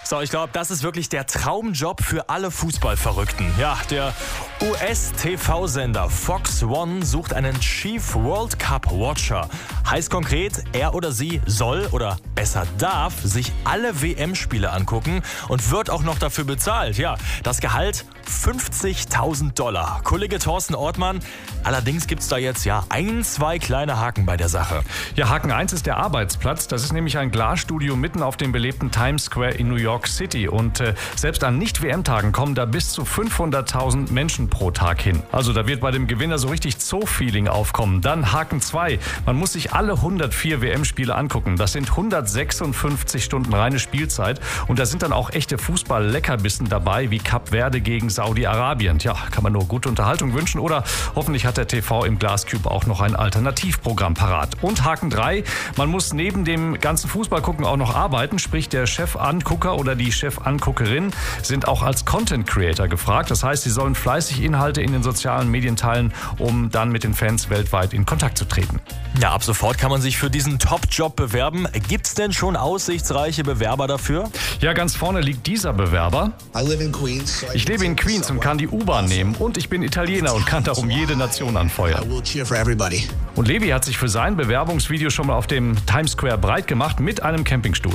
So, ich glaube, das ist wirklich der Traumjob für alle Fußballverrückten. Ja, der US-TV-Sender Fox One sucht einen Chief World Cup Watcher. Heißt konkret, er oder sie soll oder besser darf sich alle WM-Spiele angucken und wird auch noch dafür bezahlt. Ja, das Gehalt $50.000. Kollege Thorsten Ortmann, allerdings gibt's da jetzt ja 2 kleine Haken bei der Sache. Ja, Haken 1 ist der Arbeitsplatz. Das ist nämlich ein Glasstudio mitten auf dem belebten Times Square in New York City. Und selbst an Nicht-WM-Tagen kommen da bis zu 500.000 Menschen pro Tag hin. Also da wird bei dem Gewinner so richtig Zoo-Feeling aufkommen. Dann Haken 2. Man muss sich alle 104 WM-Spiele angucken. Das sind 156 Stunden reine Spielzeit. Und da sind dann auch echte Fußball-Leckerbissen dabei, wie Kap Verde gegen Saudi-Arabien. Tja, kann man nur gute Unterhaltung wünschen. Oder hoffentlich hat der TV im Glascube auch noch ein Alternativprogramm parat. Und Haken 3. Man muss neben dem ganzen Fußball gucken auch noch arbeiten. Sprich, der Chefangucker oder die Chefanguckerin sind auch als Content Creator gefragt. Das heißt, sie sollen fleißig Inhalte in den sozialen Medien teilen, um dann mit den Fans weltweit in Kontakt zu treten. Ja, ab sofort kann man sich für diesen Top-Job bewerben. Gibt's denn schon aussichtsreiche Bewerber dafür? Ja, ganz vorne liegt dieser Bewerber. Ich lebe in Queens und kann die U-Bahn nehmen. Und ich bin Italiener und kann darum jede Nation anfeuern. Und Levi hat sich für sein Bewerbungsvideo schon mal auf dem Times Square breit gemacht mit einem Campingstuhl.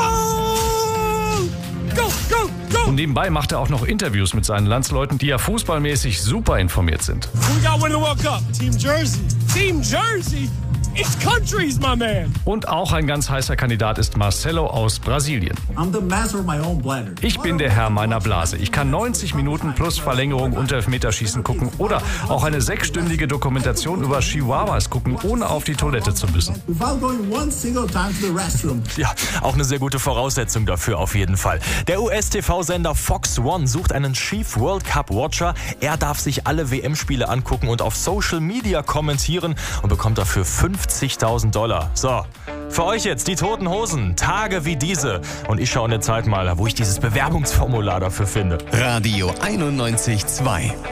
Und nebenbei macht er auch noch Interviews mit seinen Landsleuten, die ja fußballmäßig super informiert sind. Team Jersey. Team Jersey. It's countries, my man. Und auch ein ganz heißer Kandidat ist Marcelo aus Brasilien. Ich bin der Herr meiner Blase. Ich kann 90 Minuten plus Verlängerung und Elfmeterschießen gucken oder auch eine 6-stündige Dokumentation über Chihuahuas gucken, ohne auf die Toilette zu müssen. Ja, auch eine sehr gute Voraussetzung dafür auf jeden Fall. Der US-TV-Sender Fox One sucht einen Chief World Cup Watcher. Er darf sich alle WM-Spiele angucken und auf Social Media kommentieren und bekommt dafür $50.000. So, für euch jetzt die Toten Hosen, Tage wie diese. Und ich schaue in der Zeit mal, wo ich dieses Bewerbungsformular dafür finde. Radio 91.2